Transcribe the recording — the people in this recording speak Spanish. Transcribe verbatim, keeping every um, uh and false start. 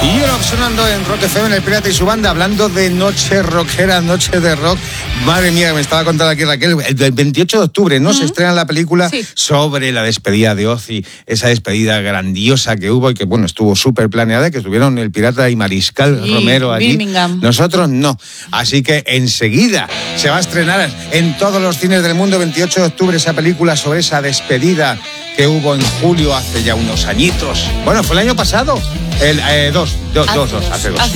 Y Europe sonando en Rock F M, en El Pirata y su banda, hablando de noche rockera, noche de rock. Madre mía, me estaba contando aquí Raquel, el veintiocho de octubre, ¿no? Uh-huh. Se estrena la película sí. sobre la despedida de Ozzy, esa despedida grandiosa que hubo y que, bueno, estuvo súper planeada, que estuvieron el Pirata y Mariscal sí, Romero allí. Birmingham. Nosotros no. Así que enseguida se va a estrenar en todos los cines del mundo, veintiocho de octubre, esa película sobre esa despedida que hubo en julio hace ya unos añitos. Bueno, fue el año pasado. El, eh, dos, dos, hace dos, dos, hace dos. Hace